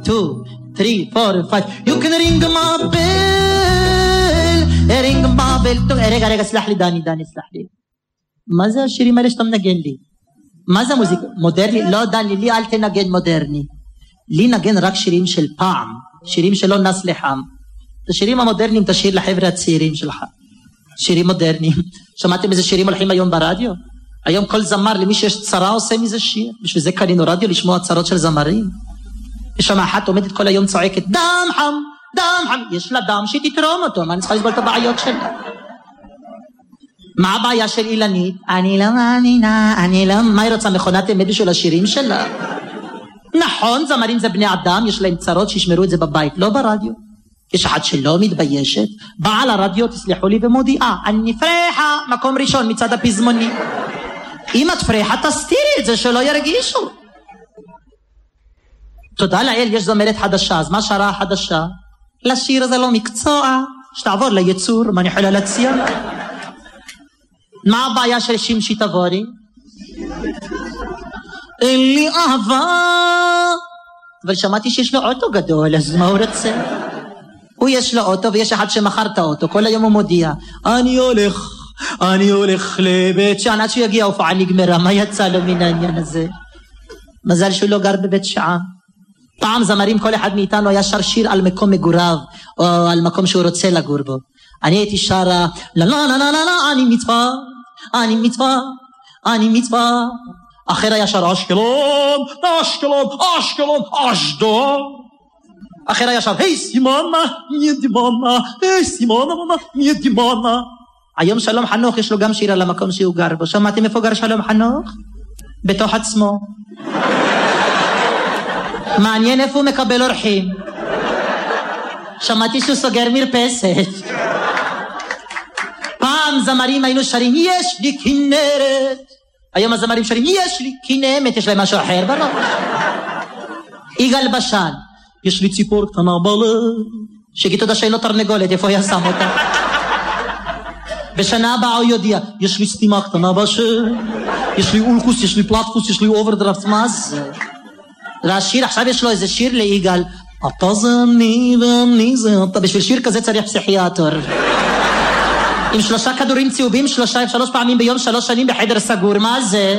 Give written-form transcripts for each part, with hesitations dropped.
2, 3, 4, 5. You can ring my bell. ring my bell. רגע, סלח לי דני, סלח לי. מה זה השירים האלה שאתה מנגן לי? מה זה המוזיקה? מודרני? לא דני, לי אל תנגן מודרני. לי נגן רק שירים של פעם. שירים שלא נס לחם. את השירים המודרניים תשאיר לחבר'ה הצעירים שלך. שירים מודרניים. שמעתם איזה שירים הולכים היום ברדיו? היום כל זמר, למי שיש צרה עושה מזה שיר. בשביל זה קנינו רדיו לשמוע צרות של זמרים. יש שם אחת עומדת כל היום צועקת, דם חם, דם חם. יש לה דם שתתרום אותו, מה אני צריכה לסבול את הבעיות שלה? מה הבעיה של אילנית? אני לא מאמינה, מה היא רוצה מכונת אמת בשביל השירים שלה? נכון, זמרים זה בני אדם, יש להם צרות שישמרו את זה בבית, לא ברדיו. יש אחת שלא מתביישת, באה לרדיו, תסלחו לי ומודיעה, אני פרחה, מקום ראשון מצד הפזמוני. אם את פרחה תסתירי את זה שלא ירגישו. תודה לאל, יש זמרת חדשה, אז מה שרה החדשה? לשיר הזה לא מקצוע, שתעבור ליצור, מה אני יכולה להציע לה? מה הבעיה של שמשי תבורי? אין לי אהבה. אבל שמעתי שיש לו אוטו גדול, אז מה הוא רוצה? הוא יש לו אוטו ויש אחד שמכר את האוטו, כל היום הוא מודיע, אני הולך לבית שען, עד שיגיע ההופעה נגמרה, מה יצא לו מן העניין הזה? מזל שהוא לא גר בבית שען. פעם זמרים, כל אחד מאיתנו היה שר שיר על מקום מגוריו, או על מקום שהוא רוצה לגור בו. אני הייתי שרה, לא, אני מצווה. אחר היה שר אשקלון, אשדוד. אחר היה שר, היי סימונה, מי דימונה. היום שלום חנוך יש לו גם שיר על המקום שהוא גר בו. שמעתם איפה גר שלום חנוך? בתוך עצמו. מעניין איפה הוא מקבל אורחים. שמעתי שהוא סוגר מרפסת. פעם זמרים היינו שרים, יש לי כנרת. היום הזמרים שרים, יש לי כנמת, יש להם משהו אחר בראש. יגאל בשן, יש לי ציפור קטנה בלב. שגיד תודה שאין לו תרנגולת, איפה היה שם אותה? בשנה הבאה הוא יודיע, יש לי סתימה קטנה בשם. יש לי אולקוס, יש לי פלטפוס, יש לי אוברדרפט, מה זה? והשיר, עכשיו יש לו איזה שיר ליגאל, אתה זה אני ואני זה אתה. בשביל שיר כזה צריך פסיכיאטר. עם 3 כדורים צהובים, 3 פעמים ביום, 3 שנים בחדר סגור, מה זה?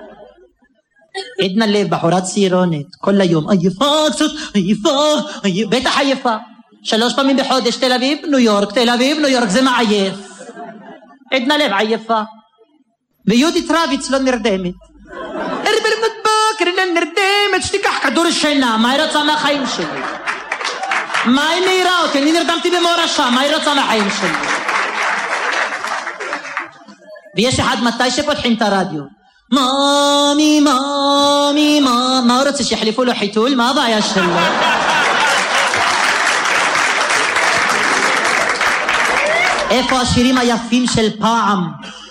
עדנה לב, בחורת צעירונת, כל היום, עייפה קצת, עייפה, בטח עייפה. 3 פעמים בחודש, תל אביב, ניו יורק, זה מעייף. עדנה לב, עייפה. ויהודית רביץ לא נרדמת. נרדמת, שתיקח כדור שינה, מה היא רוצה מהחיים שלי? מה היא מהירה אותי? אני נרדמתי במורשה, מה היא רוצה מהחיים שלי? ויש אחד מתי שפותחים את הרדיו, מאמי, מה הוא רוצה שיחליפו לו חיתול? מה הבעיה שלו? איפה השירים היפים של פעם?